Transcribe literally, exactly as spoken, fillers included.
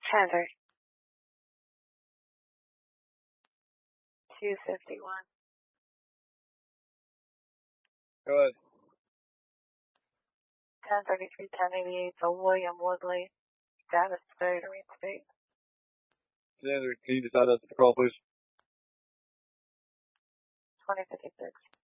Heather. two fifty-one. Go ahead. ten thirty-three, ten eighty-eight, so William Woodley, Davis State, Reed State. Xander, can you decide us to call, please? twenty fifty-six.